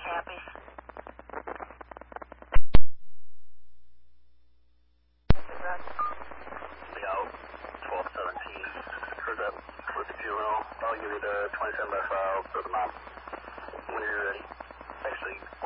happy. Leo, 1217. Heard that with the juvenile. I'll give you the 27 by file for the mom. When you're ready. Actually,